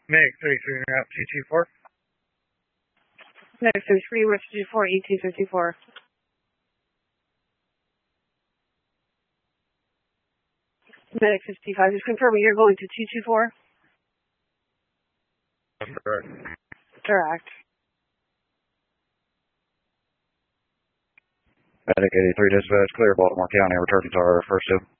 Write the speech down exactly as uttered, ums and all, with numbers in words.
Medic thirty-three, route two two four. Medic thirty-three, route two two four, E T fifty-four. Medic fifty-five, just confirming you're going to two two four? That's correct. Correct. Medic eighty-three, dispatch, clear Baltimore County, returning to our first two.